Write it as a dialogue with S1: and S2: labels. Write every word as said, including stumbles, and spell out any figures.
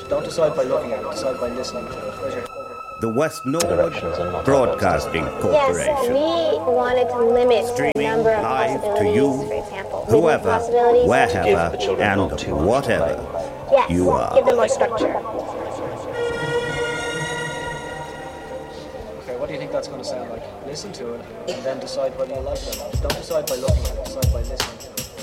S1: Don't decide by looking at it, decide by listening to it. Where's your...
S2: The West Norwood Broadcasting Corporation.
S3: Yes, we wanted to limit
S2: Streaming
S3: the number of
S2: live to
S3: possibilities,
S2: you,
S3: for example.
S2: whoever,
S3: Possibilities.
S2: wherever,
S4: Give the children
S2: and
S4: not too much
S2: whatever
S3: Yes,
S2: you are.
S3: give them more structure.
S1: Okay, what do you think that's going to sound like? Listen to it, and then decide whether you like it or not. Don't decide by looking at it, decide by listening to it.